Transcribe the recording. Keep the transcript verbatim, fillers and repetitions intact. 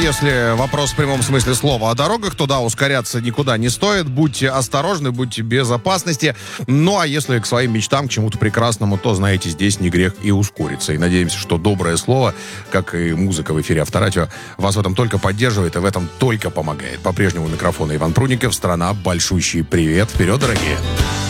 если вопрос в прямом смысле слова о дорогах, то да, ускоряться никуда не стоит. Будьте осторожны, будьте в безопасности. Ну, а если к своим мечтам, к чему-то прекрасному, то, знаете, здесь не грех и ускориться. И надеемся, что доброе слово, как и музыка в эфире Авторадио, вас в этом только поддерживает и в этом только помогает. По-прежнему у микрофона Иван Прудников. Страна, большущий привет. Вперед, дорогие!